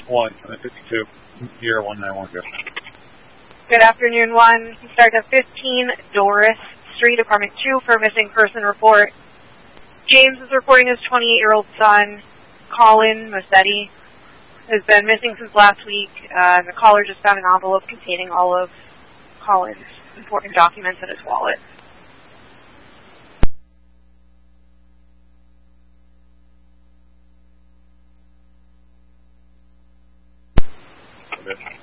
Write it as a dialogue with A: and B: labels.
A: 1, 52, year 1910.
B: Good afternoon, 1. Start at 15 Doris Street, Apartment 2 for missing person report. James is reporting his 28-year-old son, Colin Massetti, has been missing since last week. The caller just found an envelope containing all of Colin's important documents in his wallet.
A: Okay.